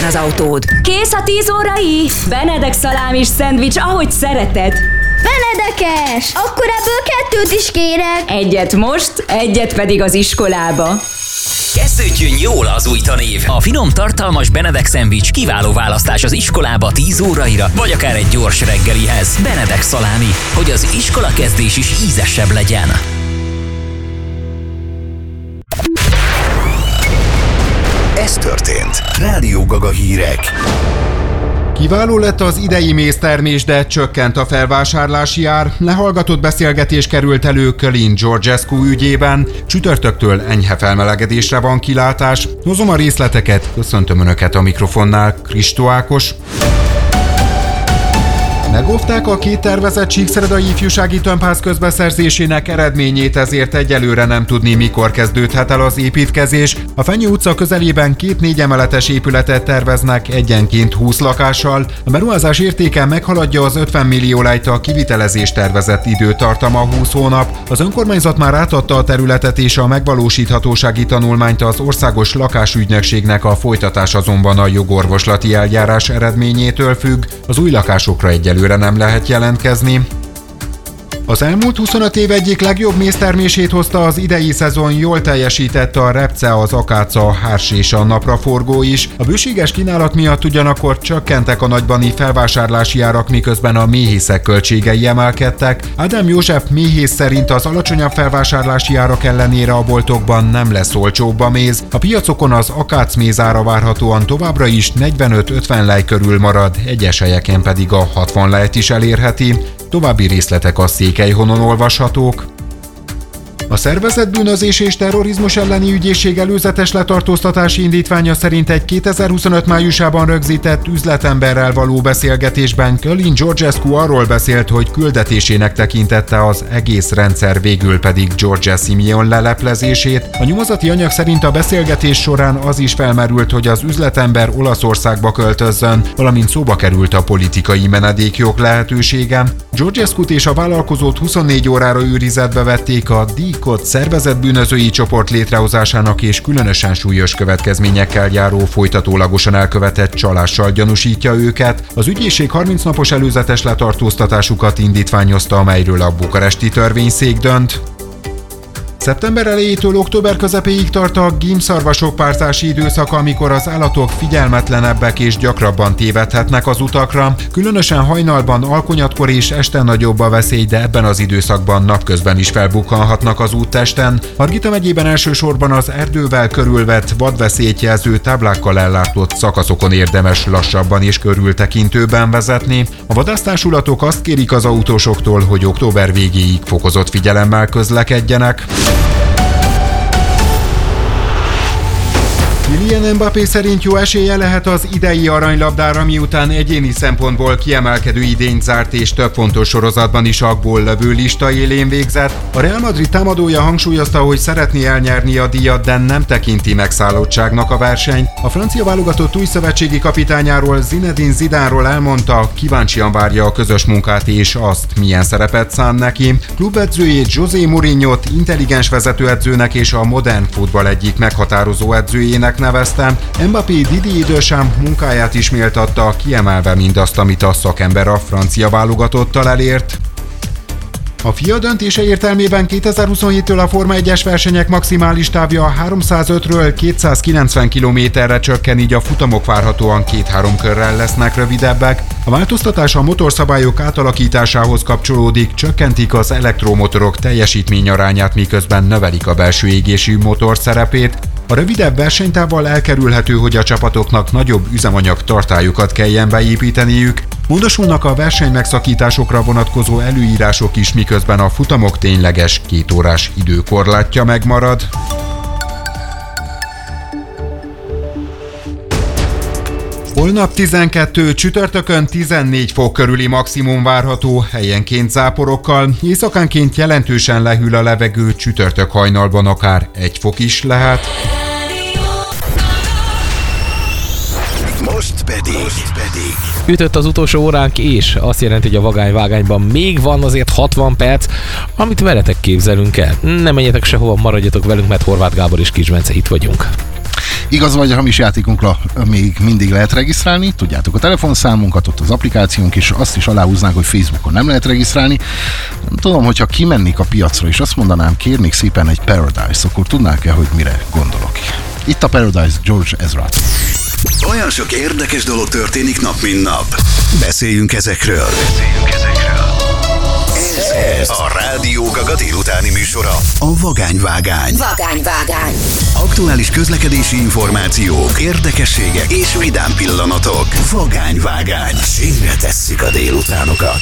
legyen az autód. Kész a 10 órai? Benedek szalámis szendvics, ahogy szereted. Benedekes! Akkor ebből 2 is kérek. Egyet most, egyet pedig az iskolába. Kezdődjön jól az új tanév! A finom, tartalmas Benedek szendvics kiváló választás az iskolába 10 óraira, vagy akár egy gyors reggelihez. Benedek szalámi, hogy az iskola kezdés is ízesebb legyen. Ez történt. Rádió Gaga hírek. Kiváló lett az idei méztermés, de csökkent a felvásárlási ár. Lehallgatott beszélgetés került elő Colin Georgescu ügyében. Csütörtöktől enyhe felmelegedésre van kilátás. Hozom a részleteket, köszöntöm Önöket a mikrofonnál, Kristó Ákos. Megóvták a 2 tervezett Csíkszeredai ifjúsági tömbház közbeszerzésének eredményét, ezért egyelőre nem tudni, mikor kezdődhet el az építkezés. A Fenyő utca közelében 2 4 emeletes épületet terveznek, egyenként 20 lakással. A beruházás értéke meghaladja az 50 millió lejt, a kivitelezés tervezett időtartama 20 hónap. Az önkormányzat már átadta a területet és a megvalósíthatósági tanulmányt az Országos Lakásügynökségnek, a folytatás azonban a jogorvoslati eljárás eredményétől függ. Az új lakásokra egyelőre nem lehet jelentkezni. Az elmúlt 25 év egyik legjobb méztermését hozta az idei szezon, jól teljesített a repce, az akáca, a hárs és a napraforgó is. A bőséges kínálat miatt ugyanakkor csökkentek a nagybani felvásárlási árak, miközben a méhészek költségei emelkedtek. Ádám József méhész szerint az alacsonyabb felvásárlási árak ellenére a boltokban nem lesz olcsóbb a méz. A piacokon az akácméz ára várhatóan továbbra is 45-50 lej körül marad, egyes helyeken pedig a 60 lejt is elérheti. További részletek a Székelyhonon olvashatók. A szervezett bűnözés és terrorizmus elleni ügyészség előzetes letartóztatási indítványa szerint egy 2025 májusában rögzített üzletemberrel való beszélgetésben Colin Georgescu arról beszélt, hogy küldetésének tekintette az egész rendszer, végül pedig George Simeon leleplezését. A nyomozati anyag szerint a beszélgetés során az is felmerült, hogy az üzletember Olaszországba költözzön, valamint szóba került a politikai menedékjog lehetősége. Georgescut és a vállalkozót 24 órára őrizetbe vették, a díjkot szervezett bűnözői csoport létrehozásának és különösen súlyos következményekkel járó, folytatólagosan elkövetett csalással gyanúsítja őket. Az ügyészség 30 napos előzetes letartóztatásukat indítványozta, amelyről a bukaresti törvényszék dönt. Szeptember elejétől október közepéig tart a gímszarvasok párzási időszaka, amikor az állatok figyelmetlenebbek és gyakrabban tévedhetnek az utakra. Különösen hajnalban, alkonyatkor és este nagyobb a veszély, de ebben az időszakban napközben is felbukkanhatnak az úttesten. Margita megyében elsősorban az erdővel körülvett, vadveszélyt jelző táblákkal ellátott szakaszokon érdemes lassabban és körültekintőben vezetni. A vadásztárulatok azt kérik az autósoktól, hogy október végéig fokozott figyelemmel közlekedjenek. Kylian Mbappé szerint jó esélye lehet az idei aranylabdára, miután egyéni szempontból kiemelkedő idényt zárt és több fontos sorozatban is a góllövő lista élén végzett. A Real Madrid támadója hangsúlyozta, hogy szeretné elnyerni a díjat, de nem tekinti megszállottságnak a versenyt. A francia válogatott új szövetségi kapitányáról, Zinedine Zidane-ról elmondta, kíváncsian várja a közös munkát és azt, milyen szerepet szán neki. Klubedzőjét, José Mourinhot intelligens vezetőedzőnek és a modern futball egyik meghatározó edzőjének nevezte. Mbappé Didier Deschamps munkáját is méltatta, kiemelve mindazt, amit a szakember a francia válogatottal elért. A FIA döntése értelmében 2027-től a Forma 1-es versenyek maximális távja 305-ről 290 km-re csökken, így a futamok várhatóan 2-3 körrel lesznek rövidebbek. A változtatás a motorszabályok átalakításához kapcsolódik, csökkentik az elektromotorok teljesítményarányát, miközben növelik a belső égésű motor szerepét. A rövidebb versenytávval elkerülhető, hogy a csapatoknak nagyobb üzemanyag tartályokat kelljen beépíteniük. Módosulnak a versenymegszakításokra vonatkozó előírások is, miközben a futamok tényleges 2 órás időkorlátja megmarad. Holnap 12, csütörtökön 14 fok körüli maximum várható, helyenként záporokkal, éjszakánként jelentősen lehűl a levegő, csütörtök hajnalban akár 1 fok is lehet. Most pedig. Ütött az utolsó óránk, és azt jelenti, hogy a vagány-vágányban még van azért 60 perc, amit veletek képzelünk el. Ne menjetek sehova, maradjatok velünk, mert Horváth Gábor és Kis Bence itt vagyunk. Igaz vagy, a hamis játékunkra még mindig lehet regisztrálni, tudjátok a telefonszámunkat, ott az applikációnk is, azt is aláhúznánk, hogy Facebookon nem lehet regisztrálni. Nem tudom, hogyha kimennék a piacra, és azt mondanám, kérnék szépen egy Paradise, akkor tudnák-e, hogy mire gondolok? Itt a Paradise George Ezra. Olyan sok érdekes dolog történik nap, mint nap. Beszéljünk ezekről. Ez a Rádió Gaga délutáni műsora, a Vagányvágány. Vagányvágány. Aktuális közlekedési információk, érdekességek és vidám pillanatok. Vagányvágány. Sínre tesszük a délutánokat.